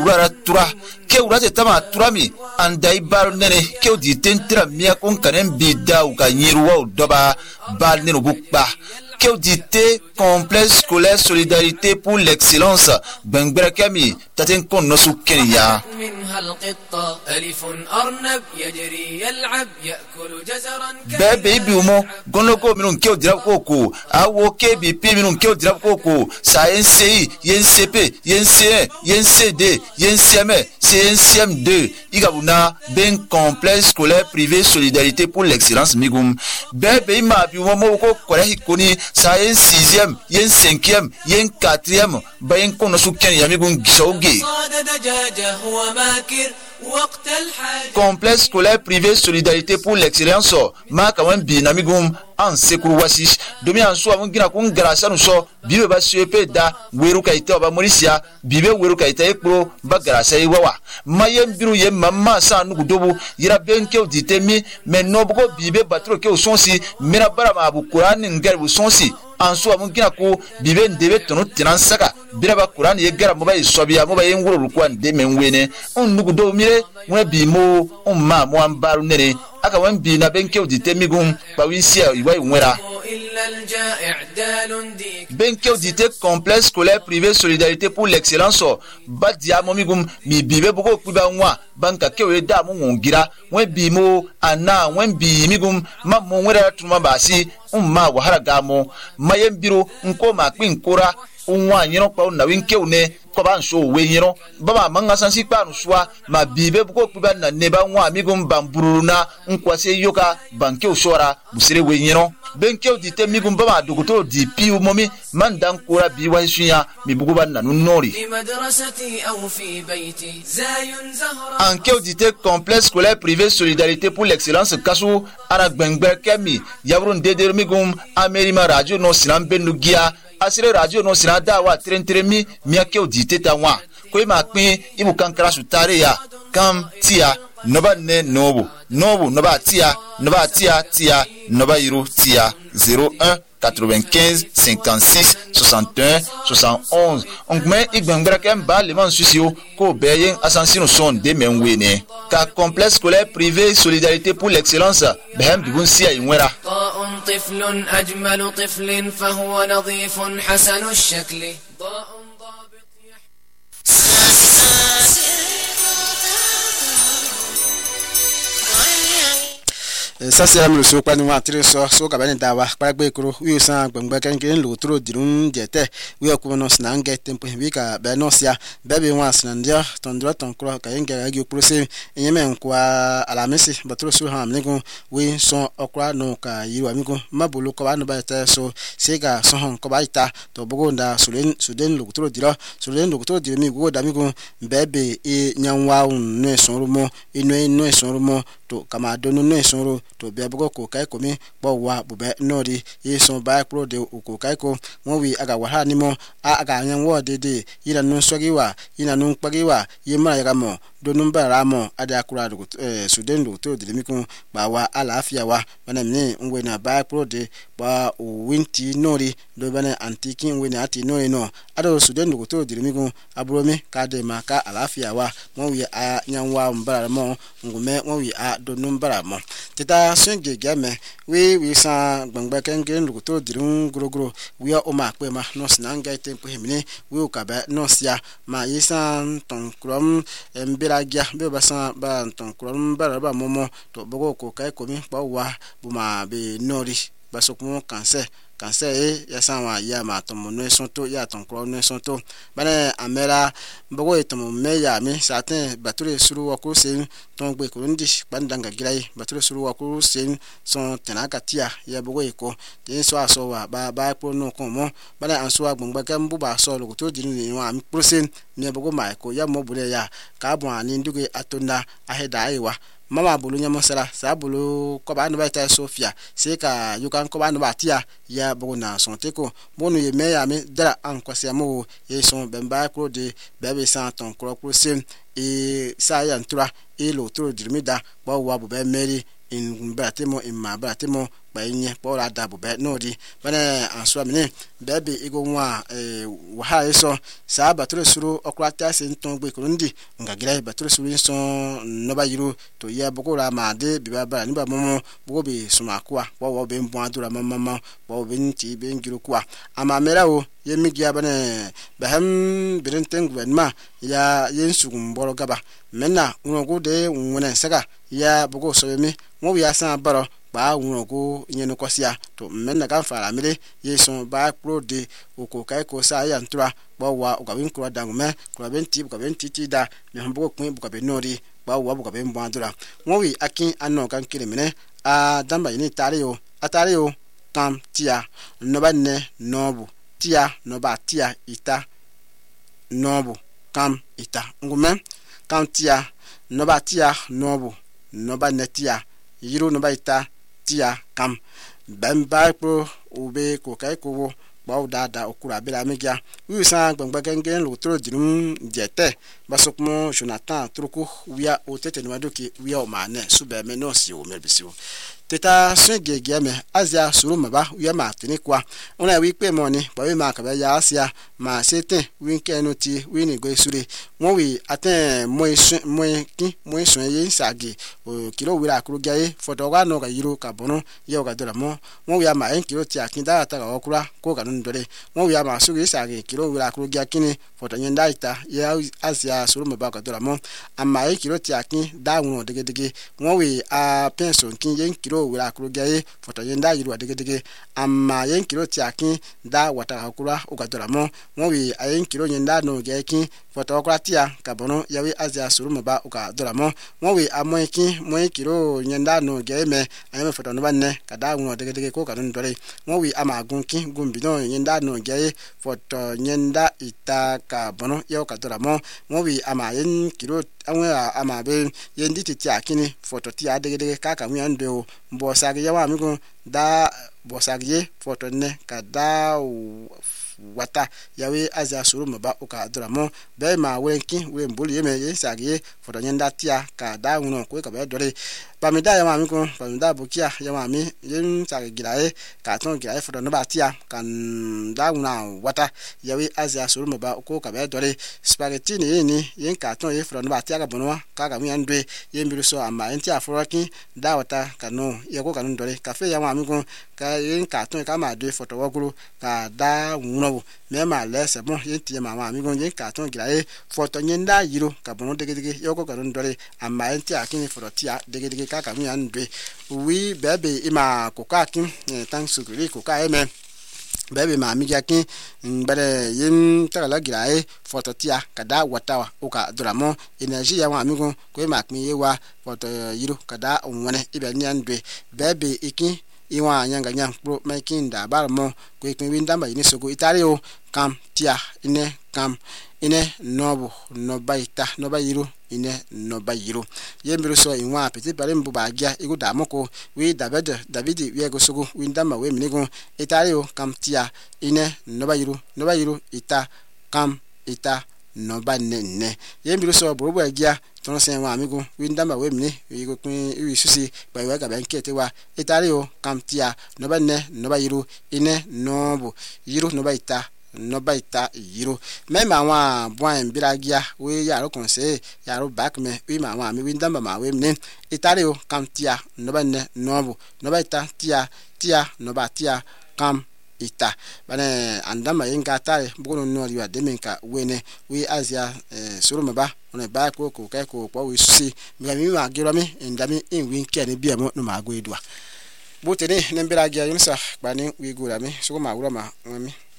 urara tura ke urate tama turami andai bar nene ke di tentira mia kon kanen bida u ka nyiruwa doba bal nenu bukba que dite complexe scolaire solidarité pour l'excellence bengbera kami taten kon nosu kenya bebe biumo gonoko minun ke dirab koko awo ke bp minun ke dirab koko sa NCI YNCP YNC1 YNCD YNCM CNCM2 igabuna ben complexe scolaire privé solidarité pour l'excellence migum bebe ma biumo moko kore hikoni sa yen 6e yen 5e yen 4e bayen kono su ken yamigun gisauge complexe scolaire privé solidarité pour l'excellence ma kawan bi namigum en secours wasish domi en so amungina kun grâce nous so bibe ba CP da weru kaita ba morisia bibe weru kaita ekro ba grâce yi wawa mayem biru yem mamma sa nugu dobu yira benke oditemi mais nobugo bibe batro ke osonsi mera bara ma bu Qur'an ngar bu sonsi en so amungina ko bibe ndebe tonu tinan saka biraba Qur'an ye gara mo ba isobia mo ba yenguro ko ande menwene on nugu do mire mo bimo on ma mo ambaru nene aka wan bi na benke oditemi gum ba winsia iwa nwera benke odite complexe scolaire privé solidarité pour l'excellence badia momigum mi bibe boko kuba nwa banka kewe da mu ngira wen bi mo ana wen bi migum ma mo nwera tuma basi umma wahara gamo mayem biro nko ma pin kora unwa nyino kwa na winke une ko ban so we nyino baba manga sansi pa no swa ma bibe boko kuba na neba nwa migum bamburuna nkwase yoka banke usora busire we nyino benke odite migum baba dogoto di piu momi mandan kora bi wa sunya mi bugo ban na nori anke odite complexe scolaire privé solidarité pour l'excellence kasu ara gbengbe kemi yabrun deder migum amerima radio no sinan benugia asire radio no sina dawa trentremi miake odite tawa ko ma pin ibu kankara sutare ya kam tia noba ne nobu noba tia noba iru tia 01 95 56 61 71 ongme igbengbera kem ba le man susio ko beyen asansino son de menwene ka complexe scolaire privé solidarité pour l'excellence behem bibun sia inwera طفل أجمل طفل فهو نظيف حسن الشكل sasa mi so kwa ni wa tire so ka bani dawa para gbe kuro wi san gbangba kan ken lo tro dirun jete wi ko no snange tempo wi ka be no sia be be wa snandia tondro ton kro ka yen ga gi prose enyeme kwa alamisi batro so ha mnigo wi so okra no ka yiwa migo mabulu ko ba no ba ta so sega so hon ko ba ita to bugo nda suden lo tro diro mi go da migo bebe e nyanwa un ne so rumo ino so rumo to kama donu no so to be abugo ko kai ko mi bo wa bube nori yeso ba pro de ko kai ko won wi aga wa ha ni mo aga yan wo dede ina nun sogiwa ina nun pagiwa ye ma ya mo do numba ramo ada akura do suden do to de mi ko ba wa alafia wa bana mi ngwe na ba pro de ba o winti nori do bana antiki ngwe na ati nori no ada suden do to de mi ko aburo mi ka de ma ka alafia wa won wi a yan wa mbara mo ngume won wi a do numba ramo tita sunge game we sa gbangba kenge ndugo dirun grogro we o ma pe ma no snanga tempo hemini we o ka ba no sia ma yisa ton krom embiragia be basa ba ton krom ba momo to bogo ko kai ko mi pa wa bu ma be nori basokumo kanse ya sanwa ya ma to mo no sonto ya ton kro no sonto bana amera bogo etomo me ya mi satin bature suru wa ko sen ton gbe ko ndi bandanga girai bature suru wa ko sen son tenakatia ya bogo eko tin so aso wa ba pro no ko mo bana anso agbongba kan bu ba so lo to dinu ni wa mi pro sen ni bogo ma ko ya mo bule ya ka bo ani nduge atonda aheda aiwa mama bulu nyamo sara sa bulu ko ba no ba ta Sofia se ka yukan ko ba no ba tia ya bogo na sonte ko bonu ye me ya mi dara an kwase mo ye son bemba ko de bebe san ton kro sen e sa ya ntura e lo tro dirmida ba wa bu be meri in bratemo in ma bratemo bainye bora dabu be nodi bane answa mine bebe igo nwa waha iso sa bature suru okrata se nton gbe kurundi ngagire bature suru so no ba yiru to ya bokora ma de biba bara ni ba momo boko be suma kwa wo be mbo adura mama wo be nti be ngiru kwa ama mera o yemi giya bane baham birin tengwenma ya yensugum boro gaba menna unogo de wona saka ya boko so mi mo ya san baro ba unogo nyenu kosia to menna kan fara mire yeso ba pro de oko kai ko sa ya ntura ba wa o gabin kura dangume kura benti buka benti ti da me hambo kun buka be nori ba wa buka be mbo adura mo wi akin anno kan kire mine a damba ni tariyo atariyo tam tia no banne nobu tia no ba tia ita nobu kam ita ngume kam tia no ba tia nobu no ba netia yiru no ba ita tia kam bamba pro ube ko kai ko bawo dada okura bela megia wi san gbangba gengen lo tro dinum jete basokmo Jonathan truku wia o tete no adoki wia o mane sube me no si o merbisiwo teta swege me azia suru maba wia ma tini kwa ona wi pe mo ni ba wi ma ka ba ya asia ma sete wi nke no ti wi ni go sure won wi aten mo sun ye sagi o kilo wi la kuru gaye foto wa no ga yiro ka bono ye o ga dola mo won wi ma en kilo ti akinda ta ga okura ko ga ndore won wi ma su ge sagi kilo wi la kuru ga kini foto nyenda ita ye azia suru maba ga dola mo amma e kilo ti akin da won degedege won wi a pension kin ye kilo wi la kuru gaye foto nyenda yiro degedege amma ye kilo ti akin da wata okura o ga dola mo won wi a ye kilo nyenda no ga kin foto okura ti a ka bono ye wi azia suru maba o ga dola mo won wi a mo kilo nyenda no ga me ayi me foto no banne ka da won degedege ko ka ndore won wi ama gunkin gumbi no nyenda no ga foto nyenda ita ka bono ye o ka dola mo won wi ama yen kilo anwa ama be yendi ti akini foto ti adegedege ka mu ande o mbo sagi yawa mi gun da bo sagi foto ne ka da wata yawe azia suru maba o ka dola mo be ma wenki we mbuli yeme ye sagi foto nyenda tia ka da uno ko ka be dore pamida yawa mi gun pamida bokia yawa mi yen sagi gilae ka ton gilae foto no ba tia kan da una wata yawe azia suru maba ko ka be dore spaghetti ni yen ka ton ye foto no ba tia ka bono ka mu yandwe yen biru so ama enti afrokin da wata kanu ye ko kanu dore cafe yawa mi gun ka yen ka ton ka ma de foto woguru ka da uno me ma lese bon yenti ma mi gon yen ka ton gilae foto nyenda yiro ka bono degedege yoko ka don dore amma enti akini foto tia degedege ka mu yandwe wi bebe ima ko ka kin tan suguri ko ka eme bebe ma mi yakin mbere yin tagala gilae foto tia ka da watawa o ka doramo energy ya wa mi gon ko ma kmi yewa foto yiro ka da onwane ibe ni andwe bebe ikin iwa nyanga nyang pro making da barmo ko ikin winda ba ni sogo itario kam tia ine kam ine nobu no baita no bayiru ine no bayiru yembiru so inwa petit bare mbu bagia igu da moko wi david wi ego sogo winda ma we minigo itario kam tia ine no bayiru ita kam ita no banne yembiru so bobo agia ton sen wa amigo winda ma we mini igu kun wi susi ba we ga ban kete wa itario kam tia no banne no bayiru ine nobu yiru no baita no baita yiro me ma wa boan biragia we ya ro konse ya ro back me we ma wa mi winda ma we mne itario kam tia no banne nobu no baita tia no batia kam ita bane andama inga tare bugono no riwa demenka wene we azia suru maba ona ba ko kai ko we susi mi ma giro mi ndami in win kene bia mo no ma go edwa botene nembiragia yunsa bani we gura mi so ma wura ma mi